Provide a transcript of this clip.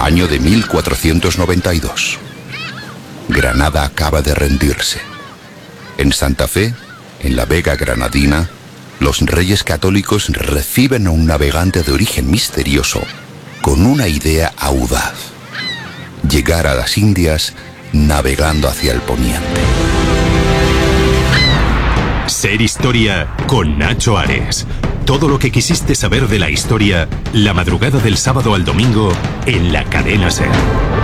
Año de 1492. Granada acaba de rendirse. En Santa Fe, en la Vega Granadina, los reyes católicos reciben a un navegante de origen misterioso con una idea audaz: llegar a las Indias navegando hacia el poniente. Ser Historia con Nacho Ares. Todo lo que quisiste saber de la historia, la madrugada del sábado al domingo en la cadena SER.